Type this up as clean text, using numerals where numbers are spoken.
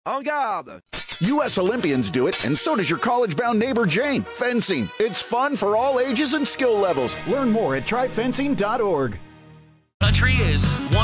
En garde! U.S. Olympians do it, and so does your college-bound neighbor Jane. Fencing. It's fun for all ages and skill levels. Learn more at tryfencing.org. Country is